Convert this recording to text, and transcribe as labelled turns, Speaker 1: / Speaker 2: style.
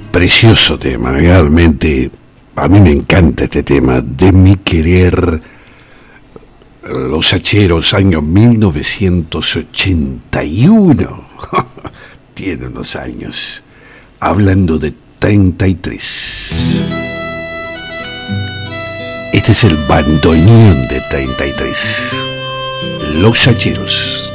Speaker 1: Precioso tema, realmente. A mí me encanta este tema, De mi querer. Los Hacheros, año 1981. Tiene unos años. Hablando de 33. Este es el bandoneón de 33. Los Hacheros.